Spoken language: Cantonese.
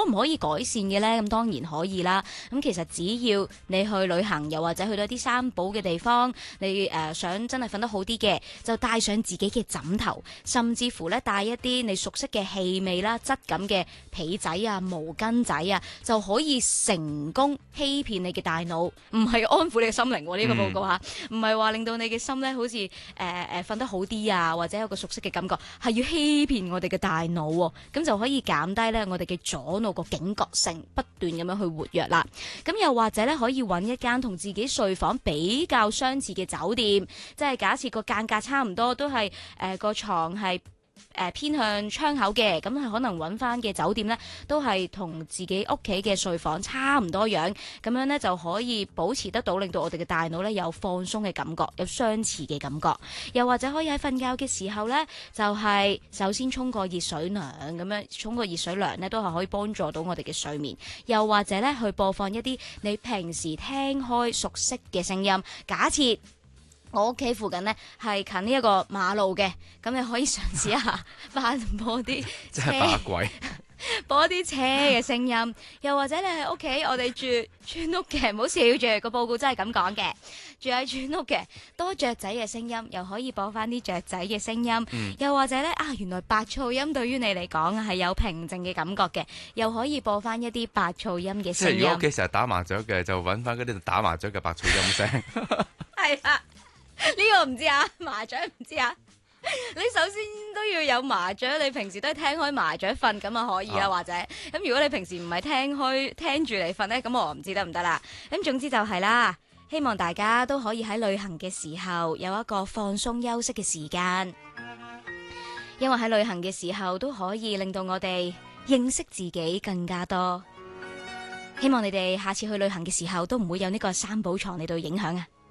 可唔可以改善嘅呢？咁當然可以啦。咁其實只要你去旅行，又或者去到一啲三寶嘅地方，你想真係瞓得好啲嘅，就帶上自己嘅枕頭，甚至乎咧帶一啲你熟悉嘅氣味啦、質感嘅被仔啊、毛巾仔啊，就可以成功欺騙你嘅大腦，唔係安撫你嘅心靈喎。呢個報告嚇，唔係話令到你嘅心咧好似瞓得好啲啊，或者有個熟悉嘅感覺，係要欺騙我哋嘅大腦喎。咁就可以減低咧我哋嘅左腦個警覺性，不斷咁樣去活躍啦。咁又或者咧可以揾一間同自己睡房比較相似嘅酒店，即係假設個間隔差唔多，都係個床係偏向窗口嘅，咁係可能揾翻嘅酒店呢，都係同自己屋企嘅睡房差唔多樣，咁樣呢，就可以保持得到，令到我哋嘅大腦呢有放鬆嘅感覺，有相似嘅感覺。又或者可以喺瞓覺嘅時候呢，就係首先沖個熱水涼，咁樣沖個熱水涼呢，都係可以幫助到我哋嘅睡眠。又或者呢，去播放一啲你平時聽開熟悉嘅聲音，假設我屋企附近呢係近呢一個馬路嘅，咁你可以嘗試一下播啲即係把鬼播啲車嘅聲音，又或者你喺屋企，我哋住村屋嘅，唔好笑住，個報告真係咁講嘅。住喺村屋嘅，多雀仔嘅聲音，又可以播翻啲雀仔嘅聲音，又或者呢，原來白噪音對於你嚟講係有平靜嘅感覺嘅，又可以播翻一啲白噪音嘅聲音。 即係如果屋企成日打麻雀嘅，就揾翻嗰啲打麻雀嘅白噪音聲。 係啊。呢個唔知啊，麻雀唔知啊。你首先都要有麻雀，你平時都係聽開麻雀瞓咁啊可以啦，或者咁如果你平時唔係聽住嚟瞓呢，咁我唔知得唔得啦。咁總之就係啦，希望大家都可以喺旅行嘅時候有一個放鬆休息嘅時間，因為喺旅行嘅時候都可以令到我哋認識自己更加多。希望你哋下次去旅行嘅時候都唔會有呢個三寶床嚟到影響啊！